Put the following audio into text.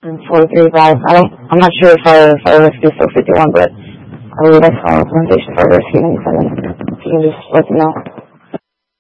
435. I'm not sure if I rescue 451, but I believe I saw a plantation for rescue 97. If you can just let me know.